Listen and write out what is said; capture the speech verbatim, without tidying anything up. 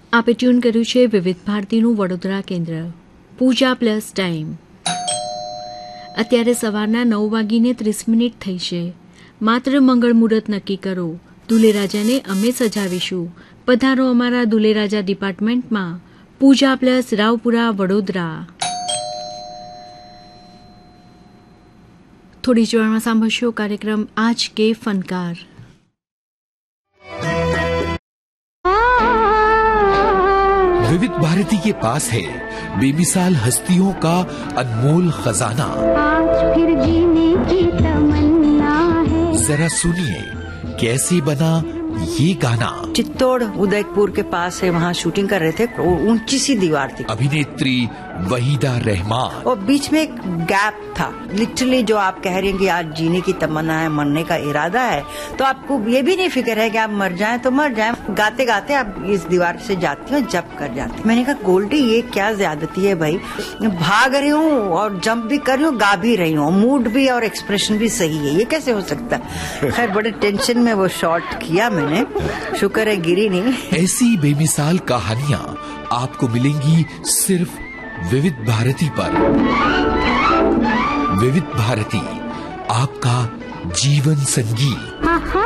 આપે ટ્યુન કર્યું છે વિવિધ ભારતીનું વડોદરા કેન્દ્ર પૂજા પ્લસ ટાઈમ. અત્યારે સવારના નવ વાગીને ત્રીસ મિનિટ થઈ છે. માત્ર મંગળ મુહૂર્ત નક્કી કરો, દુલેરાજાને અમે સજાવીશું. પધારો અમારા દુલેરાજા ડિપાર્ટમેન્ટમાં. પૂજા પ્લસ રાવપુરા વડોદરા. થોડી જ વારમાં સાંભળશો કાર્યક્રમ આજ કે ફનકાર. विविध भारती के पास है बेमिसाल हस्तियों का अनमोल खजाना. आज फिर जीने की तमन्ना है. जरा सुनिए कैसे बना ये गाना. चित्तौड़ उदयपुर के पास है, वहाँ शूटिंग कर रहे थे. ऊंची सी दीवार थी. अभिनेत्री वहीदा रहमान और बीच में एक गैप था. लिटरली जो आप कह रहे हैं कि आज जीने की तमन्ना है, मरने का इरादा है, तो आपको ये भी नहीं फिक्र है कि आप मर जाएं तो मर जाएं. गाते गाते आप इस दीवार से जाती हो, जंप कर जाती. मैंने कहा गोल्डी ये क्या ज्यादती है भाई, भाग रही हूँ और जंप भी कर रही हूँ, गा भी रही हूँ, मूड भी और एक्सप्रेशन भी सही है, ये कैसे हो सकता है. खैर बड़े टेंशन में वो शॉट किया मैंने, शुक्र है गिरी नहीं. ऐसी बेमिसाल कहानियाँ आपको मिलेंगी सिर्फ विविध भारती पर. विविध भारती आपका जीवन संगीत.